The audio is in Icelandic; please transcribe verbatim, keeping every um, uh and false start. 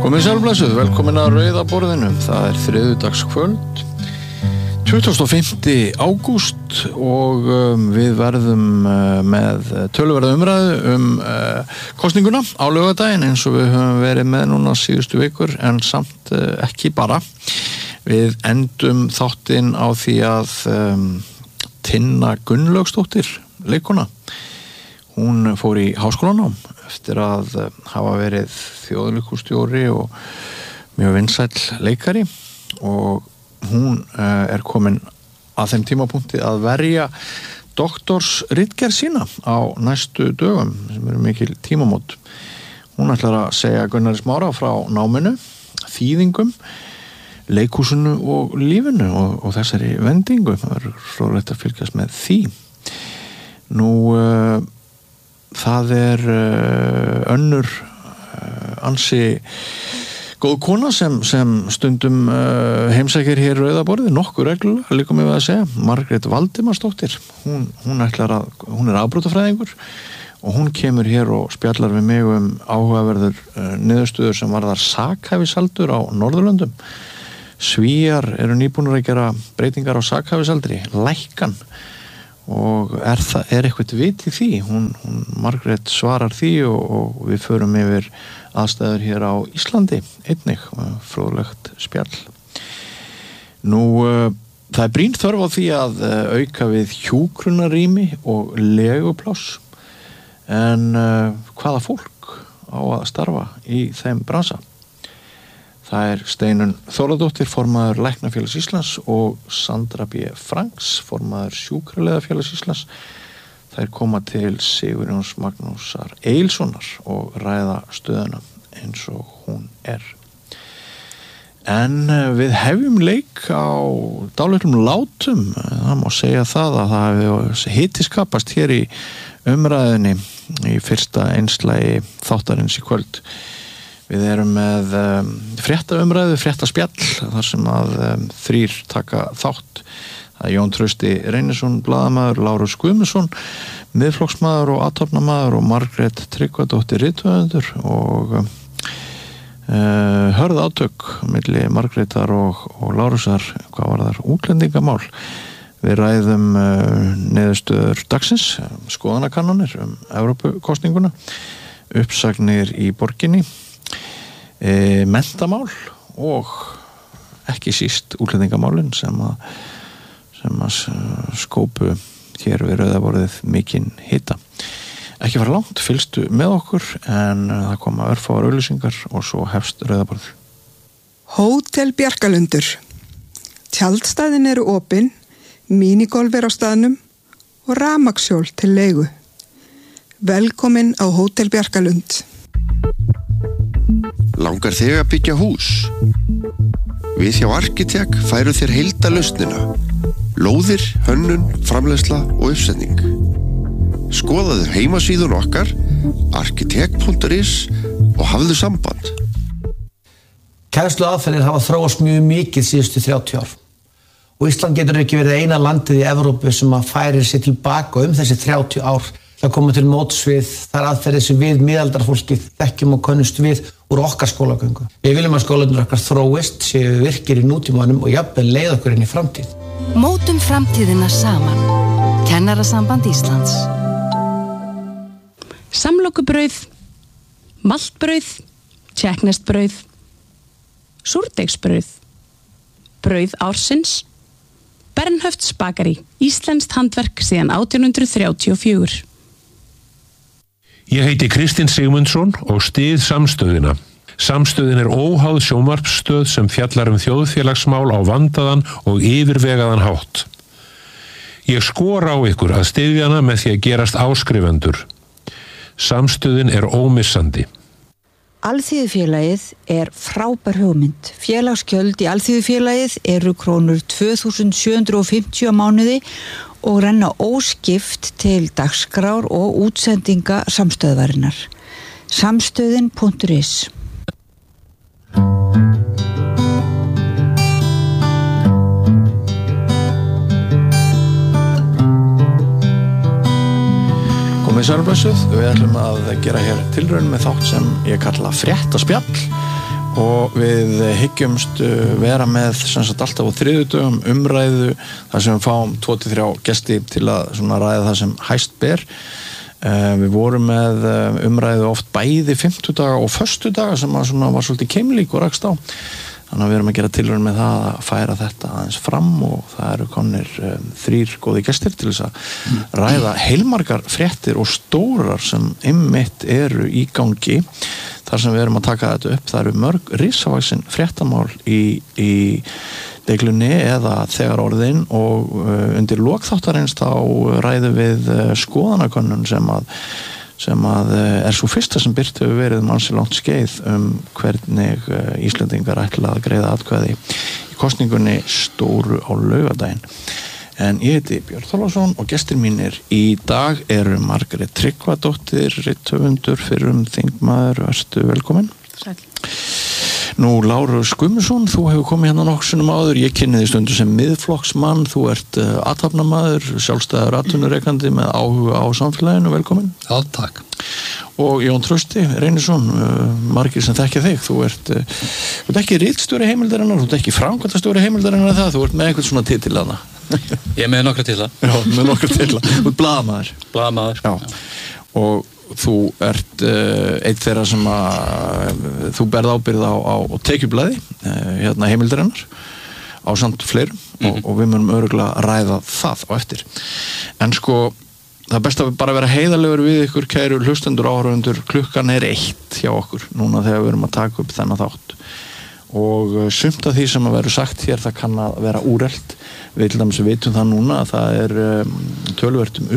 Komið sælblessuð, velkomin að Rauða borðinu. Það er þriðjudagskvöld, tuttugasta og fimmta ágúst og um, við verðum uh, með töluverða umræðu um uh, kosninguna á laugardaginn eins og við höfum verið með núna síðustu vikur, en samt uh, ekki bara. Við endum þáttinn á því að um, Tinna Gunnlaugsdóttir, leikkona, hún fór í háskólanám eftir að hafa verið þjóðleikhússtjóri og mjög vinsæll leikari, og hún uh, er komin að þeim tímapunkti að verja doktorsritgerð sína á næstu dögum, sem eru mikil tímamót. Hún ætlar að segja Gunnari Smára frá náminu, þýðingum, leikhúsinu og lífinu og, og þessari vendingu. Það er fróðlegt að fylgjast með því. Nú uh, það er uh, önnur uh, ansi góð kona sem, sem stundum uh, heimsækir hér Rauða borðið, nokkuð reglulega, líka mig við að segja, Margrét Valdimarsdóttir. Hún, hún, ætlar að, hún er afbrotafræðingur og hún kemur hér og spjallar við mig um áhugaverður uh, niðurstöður sem varðar sakhæfisaldur á Norðurlöndum. Svíar eru nýbúnir að gera breytingar á sakhæfisaldri, lækkan, og er, það, er eitthvað vit í því. Hún, hún Margrét svarar því og, og við förum yfir aðstæður hér á Íslandi einnig, fróðlegt spjall. Nú uh, það er brýn þörf á því að uh, auka við hjúkrunarrými og legupláss, en uh, hvaða fólk á að starfa í þeim bransa? Það er Steinunn Þórðardóttir, formaður Læknafélags Íslands, og Sandra B. Franks, formaður Sjúkraliðafélags Íslands. Þær koma til Sigurjóns Magnúsar Eilssonar og ræða stöðuna eins og hún er. En við hefjum leik á dálitlum látum. Það má segja það að það hefði hitiskapast hér í umræðinni í fyrsta einslagi þáttarins í kvöld. Við erum með um, fréttaumræðu, fréttaspjall, þar sem að um, þrír taka þátt. Það er Jón Trausti Reynisson, blaðamaður, Lárus Guðmundsson, miðflokksmaður og athafnamaður, og Margrét Tryggvadóttir rithöfundur, og um, uh, hörð átök milli Margrétar og, og Lárusar, hvað var þar, útlendingamál. Við ræðum uh, niðurstöður dagsins, skoðanakannanir um Evrópukosninguna, uppsagnir í borginni, E, mentamál og ekki síst útlendingamálin sem að, sem að skópu hér við Rauða borðið mikinn hita. Ekki fara langt, fylgstu með okkur, en það koma örfáar auglýsingar og svo hefst Rauða borðið. Hótel Bjarkalundur. Tjaldstæðin eru opin, mínigolf er á staðnum og rafmagnshjól til leigu. Velkomin á Hótel Bjarkalund. Langar þig að byggja hús? Við hjá Arkitek færu þér heildarlausnina. Lóðir, hönnun, framleiðsla og uppsetning. Skoðaðu heimasíðun okkar arkitek punktur is og hafðu samband. Kennsluaðferðir hafa þróast mjög mikið síðustu þrjátíu ár. Og Ísland getur ekki verið eina landið í Evrópu sem að færir sig tilbaka um þessi þrjátíu ár. Það koma til móts við þar aðferðir sem við miðaldarfólkið þekkjum og könnust við úr okkar skólagöngu. Við viljum að skólarnir okkar þróist, séu virkir í nútímanum og jafnvel leið okkur inn í framtíð. Mótum framtíðina saman. Kennarasamband Íslands. Samlokubrauð, maltbrauð, tékkneskt-brauð, súrdeigsbrauð, brauð ársins, Bernhöfts bakari, íslenskt handverk síðan átján hundrað þrjátíu og fjögur. Ég heiti Kristinn Sigmundsson og styð Samstöðina. Samstöðin er óháð sjónvarpsstöð sem fjallar um þjóðfélagsmál á vandaðan og yfirvegaðan hátt. Ég skora á ykkur að styðja hana með því að gerast áskrifendur. Samstöðin er ómissandi. Alþýðufélagið er frábær hugmynd. Félagsgjöld í Alþýðufélagið eru krónur tvö þúsund sjö hundruð fimmtíu á mánuði og renna óskipt til dagskrár og útsendinga samstöðvarinnar. Samstöðin punktur is. Komið sælblessuð, við ætlum að gera hér tilraun með þátt sem ég kalla fréttaspjall, og við hyggjumst vera með sem sagt alltaf á þriðjudögum umræðu þar sem við fáum tvo til þrjá gesti til að svona ræða það sem hæst ber. Uh, við vorum með umræðu oft bæði fimmtudaga og föstudaga sem að svona var svolítið keimlík og rakst á. Þannig að við erum að gera tilraun með það að færa þetta aðeins fram og það eru komnir um, þrýr góði gestir til þess að ræða heilmargar fréttir og stórar sem einmitt eru í gangi þar sem við erum að taka þetta upp. Það eru mörg risavaxin fréttamál í, í deglunni eða þegar orðin og uh, undir lokþáttarins þá ræðum við uh, skoðanakönnun sem að sem að er svo fyrsta sem byrt hefur verið um ansi langt skeið um hvernig Íslendingar ætla að greiða atkvæði í kosningunni stóru á laugardaginn. En ég heiti Björn Þorláksson og gestir mínir í dag eru Margrét Tryggvadóttir, rithöfundur, fyrrum þingmaður, vertu velkomin. Sæl. Nú, Lárus Guðmundsson, þú hefur komið hérna nokkuð sinnum áður, ég kynni þig stundu sem miðflokksmann, þú ert uh, athafnamaður, sjálfstæður atvinnurekandi með áhuga á samfélaginu, velkomin. Já, takk. Og Jón Trausti Reynisson, uh, margir sem þekkja þig, þú ert, uh, þú ert ekki ritstjóri heimildarinnar, þú ert ekki framkvæmdastjóri heimildarinnar það, þú ert með einhvern svona titil þarna. Ég er með nokkra titla. Já, með nokkra titla, þú ert blaðamaður. Blaðamaður. Já, já. Og þú ert uh, einn þeirra sem að uh, þú berð ábyrgð á, á tekjublaði uh, hérna heimildarinnar á samt fleirum mm-hmm. og, og við munum örugglega ræða það á eftir. En sko, það er best að bara vera heiðarlegur við ykkur kæru hlustendur áhorfendur, klukkan er eitt hjá okkur núna þegar við erum að taka upp þennan þátt og uh, sumt af því sem að vera sagt hér það kann að vera úrelt. Við til dæmis vitum það núna að það er um, töluvert um